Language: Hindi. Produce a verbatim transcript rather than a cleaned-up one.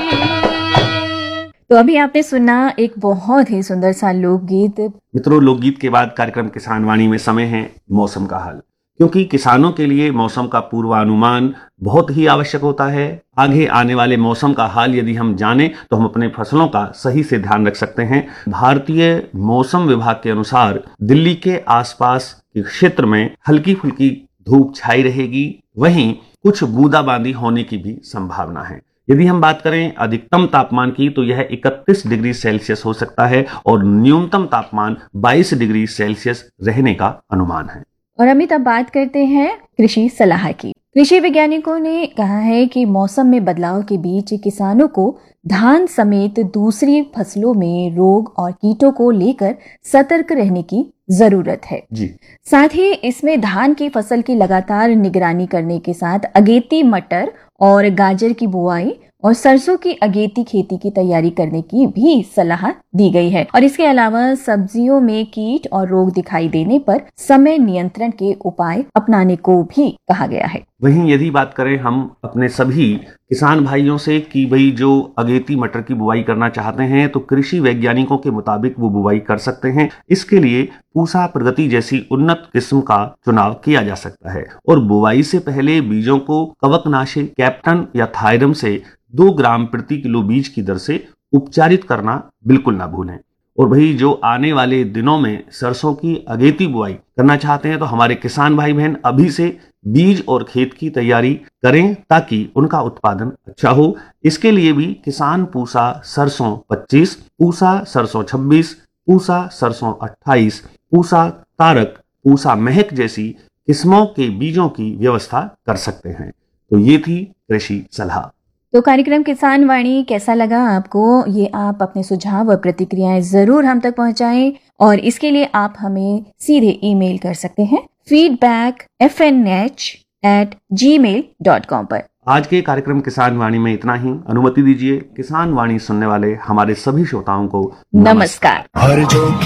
तो अभी आपने सुना एक बहुत ही सुंदर सा लोकगीत। मित्रों, लोकगीत के बाद कार्यक्रम किसान वाणी में समय है मौसम का हाल, क्योंकि किसानों के लिए मौसम का पूर्वानुमान बहुत ही आवश्यक होता है। आगे आने वाले मौसम का हाल यदि हम जानें तो हम अपने फसलों का सही से ध्यान रख सकते हैं। भारतीय मौसम विभाग के अनुसार दिल्ली के आसपास के क्षेत्र में हल्की फुल्की धूप छाई रहेगी, वहीं कुछ बूंदाबांदी होने की भी संभावना है। यदि हम बात करें अधिकतम तापमान की तो यह इकतीस डिग्री सेल्सियस हो सकता है और न्यूनतम तापमान बाईस डिग्री सेल्सियस रहने का अनुमान है। और अमित, अब बात करते हैं कृषि सलाह की। कृषि वैज्ञानिकों ने कहा है कि मौसम में बदलाव के बीच किसानों को धान समेत दूसरी फसलों में रोग और कीटों को लेकर सतर्क रहने की जरूरत है जी। साथ ही इसमें धान की फसल की लगातार निगरानी करने के साथ अगेती मटर और गाजर की बुआई और सरसों की अगेती खेती की तैयारी करने की भी सलाह दी गई है। और इसके अलावा सब्जियों में कीट और रोग दिखाई देने पर समय नियंत्रण के उपाय अपनाने को भी कहा गया है। वहीं यदि बात करें हम अपने सभी किसान भाइयों से कि भाई जो अगेती मटर की बुआई करना चाहते हैं तो कृषि वैज्ञानिकों के मुताबिक वो बुआई कर सकते हैं। इसके लिए पूसा प्रगति जैसी उन्नत किस्म का चुनाव किया जा सकता है और बुआई से पहले बीजों को कवकनाशी कैप्टन या थायरम से दो ग्राम प्रति किलो बीज की दर से उपचारित करना बिल्कुल ना भूलें। और भाई जो आने वाले दिनों में सरसों की अगेती बुआई करना चाहते हैं तो हमारे किसान भाई बहन अभी से बीज और खेत की तैयारी करें ताकि उनका उत्पादन अच्छा हो। इसके लिए भी किसान पूसा सरसों पच्चीस, पूसा सरसों छब्बीस, पूसा सरसों अट्ठाईस, पूसा तारक, पूसा महक जैसी किस्मों के बीजों की व्यवस्था कर सकते हैं। तो ये थी कृषि सलाह। तो कार्यक्रम किसान वाणी कैसा लगा आपको? ये आप अपने सुझाव और प्रतिक्रियाएं जरूर हम तक पहुंचाएं और इसके लिए आप हमें सीधे ईमेल कर सकते हैं feedback F N H eight जी मेल डॉट कॉम पर। आज के कार्यक्रम किसान वाणी में इतना ही। अनुमति दीजिए किसान वाणी सुनने वाले हमारे सभी श्रोताओं को नमस्कार। हर जो